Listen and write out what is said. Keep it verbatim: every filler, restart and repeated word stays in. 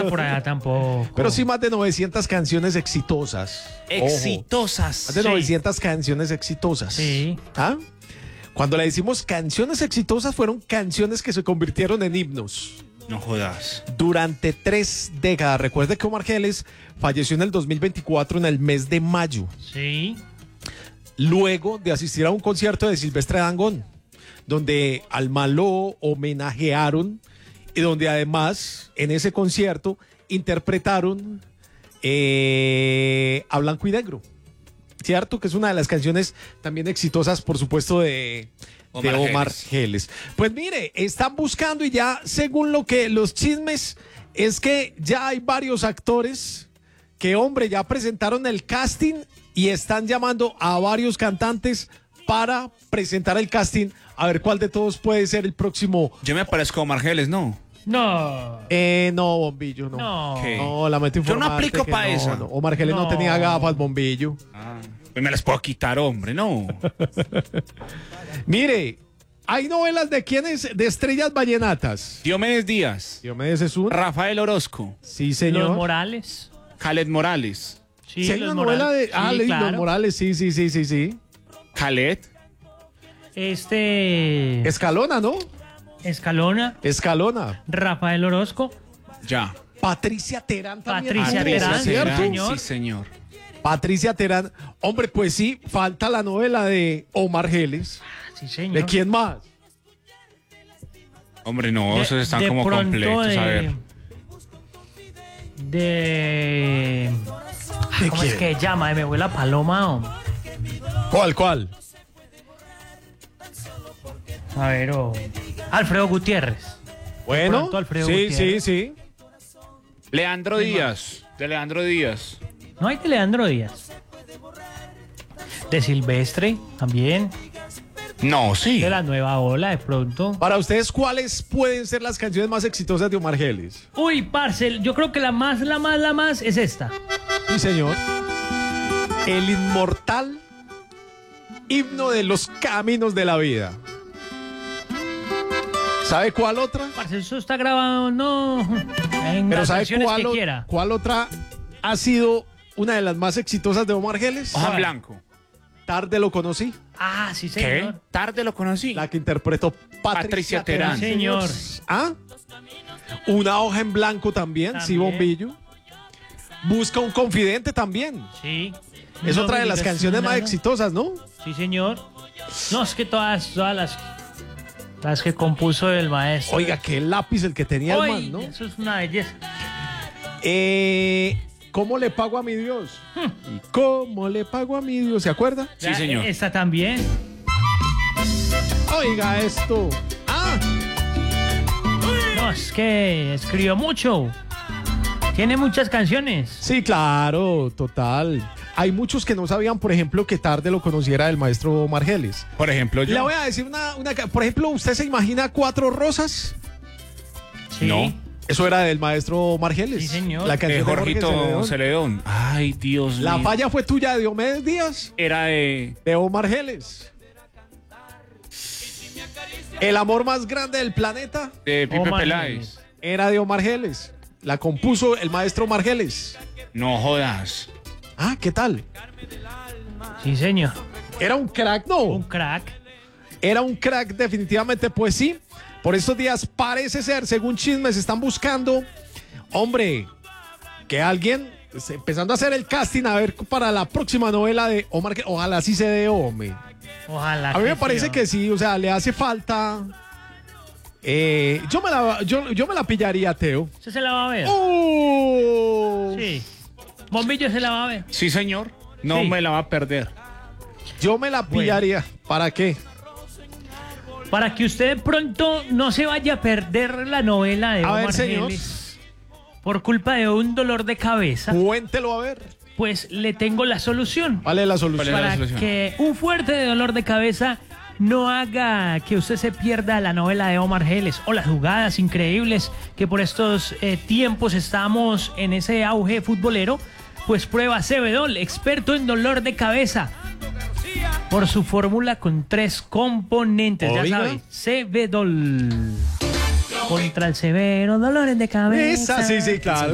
No, por allá tampoco. Pero sí más de novecientas canciones exitosas. Exitosas. Más de Sí. novecientas canciones exitosas. Sí. ¿Ah? Cuando le decimos canciones exitosas, fueron canciones que se convirtieron en himnos No jodas. durante tres décadas. Recuerde que Omar Geles falleció en el dos mil veinticuatro, en el mes de mayo, Sí. luego de asistir a un concierto de Silvestre Dangond, donde al malo homenajearon y donde además en ese concierto interpretaron eh, a Blanco y Negro. ¿Cierto? Que es una de las canciones también exitosas, por supuesto, de de Omar Omar Geles. Geles. Pues mire, están buscando y ya, según lo que los chismes, es que ya hay varios actores que, hombre, ya presentaron el casting y están llamando a varios cantantes para presentar el casting, a ver cuál de todos puede ser el próximo. Yo me parezco a Omar Geles, ¿no? No. Eh, no, Bombillo, no. No. ¿Qué? No, lamento Yo no informarte aplico que pa' no, esa. no. Omar Geles no. No. tenía gafas, Bombillo. Ah, pues me las puedo quitar, hombre, no. Mire, hay novelas de quiénes, de estrellas vallenatas. Diomedes Díaz, Diomedes es un. Rafael Orozco, Sí, Los señor. Morales. Khaled Morales. Sí, Sí, hay los una novela Morales. de. Ah, Sí, leí Los claro. Morales, sí, sí, sí, sí, sí. Khaled. Este. Escalona, ¿no? Escalona. Escalona. Rafael Orozco. Ya. Patricia Terán también. Patricia tuvo, Terán, ¿cierto? sí, señor. Sí, señor. Patricia Terán. Hombre, pues sí, falta la novela de Omar Geles. Sí, señor. ¿De quién más? Hombre, no, De- esos están de como pronto completos, de, a ver. De. ¿De ¿Cómo es quién? que llama? Me huele a paloma. hombre. ¿Cuál, cuál? A ver, oh. Alfredo Gutiérrez. Bueno, pronto Alfredo sí, sí, Gutiérrez. sí. Leandro Díaz. De Leandro Díaz. No hay de Leandro Díaz. De Silvestre también. No, sí. De la nueva ola, de pronto. Para ustedes, ¿cuáles pueden ser las canciones más exitosas de Omar Geles? Uy, parce, yo creo que la más, la más, la más es esta. Sí, señor. El inmortal himno de los caminos de la vida. ¿Sabe cuál otra? Parce, eso está grabado, no. En Pero las ¿sabe versiones cuál, que o- quiera. cuál otra ha sido una de las más exitosas de Omar Geles? Hoja en blanco. Tarde lo conocí, Ah, sí, ¿Qué? señor. Tarde lo conocí. la que interpretó Patricia, Patricia Terán. Sí, señor. ¿Ah? Una hoja en blanco también, sí, También. Bombillo. Busca un confidente también. Sí. Es No otra me de las digas canciones más nada. exitosas, ¿no? Sí, señor. No, es que todas, todas las, las que compuso el maestro. Oiga, qué lápiz el que tenía Uy, el man, ¿no? eso es una belleza. Eh, ¿Cómo le pago a mi Dios? ¿Y cómo le pago a mi Dios? ¿Se acuerda? Sí, Ya, señor. Esta también. Oiga esto. Ah, No, es que escribió mucho. Tiene muchas canciones. sí, claro, total. Hay muchos que no sabían, por ejemplo, que Tarde lo conociera el maestro Omar Geles. Por ejemplo, yo. Le voy a decir una, una... ca- Por ejemplo, ¿usted se imagina Cuatro Rosas? Sí. No. Eso era del maestro Omar Geles. Sí, señor. La Eh, canción de Jorge Jorgito Celedón. Celedón. Ay, Dios La mío. falla fue tuya de Diomedes Díaz, Era de. de Omar Geles. El amor más grande del planeta de Pipe Omar Peláez. Geles. era de Omar Geles. La compuso el maestro Omar Geles. No jodas. Ah, ¿qué tal? Sí, señor. Era un crack, ¿no? Un crack. Era un crack, definitivamente, pues sí. Por estos días parece ser, según chismes, están buscando, hombre, que alguien, pues, empezando a hacer el casting a ver para la próxima novela de Omar, que ojalá sí se dé, hombre. Ojalá. A mí me que parece sí, que sí, o sea, le hace falta. Eh, yo, me la, yo, yo me la pillaría, Teo. ¿Usted se la va a ver? ¡Uh! Sí. Bombillo se la va a ver. Sí, señor. No Sí. me la va a perder. Yo me la pillaría. ¿Para qué? Para que usted de pronto no se vaya a perder la novela de A ver, Omar señor. Geles por culpa de un dolor de cabeza, Cuéntelo a ver. pues le tengo la solución. Vale la solución. Vale la Para solución. que un fuerte dolor de cabeza no haga que usted se pierda la novela de Omar Geles o las jugadas increíbles que por estos eh, tiempos estamos en ese auge futbolero, pues prueba Cebedol, experto en dolor de cabeza, por su fórmula con tres componentes. Oiga. Ya sabe, Cebedol. Contra el severo dolores de cabeza. Esa, sí, sí, claro.